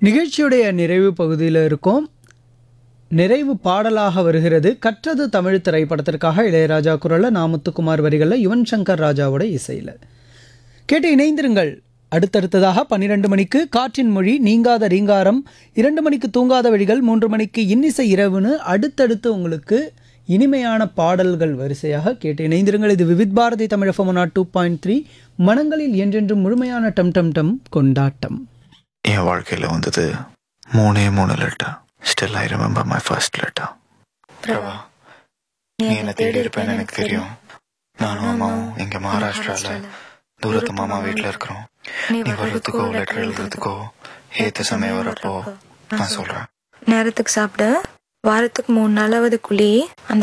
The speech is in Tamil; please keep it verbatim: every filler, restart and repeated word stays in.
நிகழ்ச்சியுடைய நிறைவு பகுதியில் இருக்கோம். நிறைவு பாடலாக வருகிறது கற்றது தமிழ் திரைப்படத்திற்காக இளையராஜா குரலில் நாமுத்துக்குமார் வரிகளில் யுவன் சங்கர் ராஜாவோட இசையில் கேட்டு இணைந்திருங்கள். அடுத்தடுத்ததாக பன்னிரண்டு மணிக்கு காற்றின் மொழி, நீங்காத ரீங்காரம், இரண்டு மணிக்கு தூங்காத வழிகள், மூன்று மணிக்கு இன்னிசை இரவுன்னு அடுத்தடுத்து உங்களுக்கு இனிமையான பாடல்கள் வரிசையாக கேட்டு இணைந்திருங்கள். இது Vividh Bharathi Tamil FM two point three, மனங்களில் என்றென்றும் முழுமையான டம் டம் டம் கொண்டாட்டம். என் வாழ்க்கையில் வந்தது மூணே மூணு letter. Still I remember my first letter. Prabha, நீ என்ன தேடி இருப்பேன்னு எனக்கு தெரியும். நானும் அம்மாவும் இங்க மகாராஷ்டிரால தூரத்து மாமா வீட்டில் இருக்கிறோம். நீ வர்றதுக்கோ லெட்டர் எழுதுறதுக்கோ ஏத்த சமயம் வரப்போ நான் சொல்றேன். நேரத்துக்கு சாப்பிட, வாரத்துக்கு மூணு நாளாவது குழி, அந்த